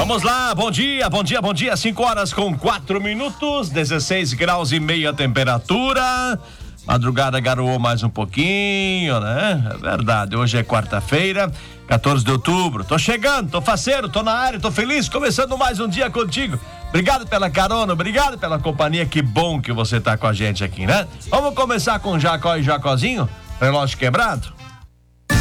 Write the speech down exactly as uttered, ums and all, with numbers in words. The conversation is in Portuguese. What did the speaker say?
Vamos lá, bom dia, bom dia, bom dia. cinco horas com quatro minutos, dezesseis graus e meia a temperatura. Madrugada garoou mais um pouquinho, né? É verdade, hoje é quarta-feira, quatorze de outubro. Tô chegando, tô faceiro, tô na área, tô feliz, começando mais um dia contigo. Obrigado pela carona, obrigado pela companhia, que bom que você tá com a gente aqui, né? Vamos começar com Jacó e Jacozinho, relógio quebrado?